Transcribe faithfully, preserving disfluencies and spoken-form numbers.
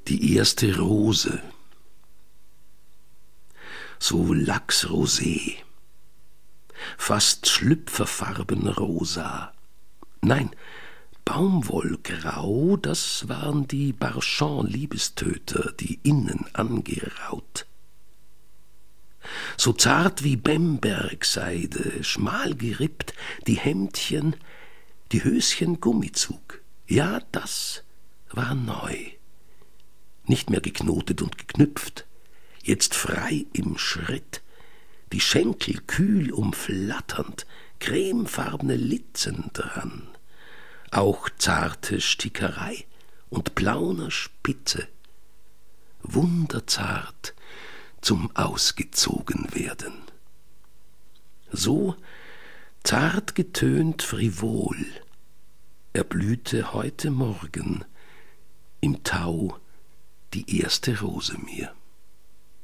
Die erste Rose, so Lachsrosé, fast schlüpferfarben rosa, nein, Baumwollgrau, das waren die Barchon-Liebestöter, die innen angeraut. So zart wie Bembergseide, schmal gerippt, die Hemdchen, die Höschen Gummizug, ja, das war neu. Nicht mehr geknotet und geknüpft, jetzt frei im Schritt, die Schenkel kühl umflatternd, cremefarbene Litzen dran, auch zarte Stickerei und blauner Spitze, wunderzart zum Ausgezogenwerden. So zart getönt frivol erblühte heute Morgen im Tau die erste Rose mir.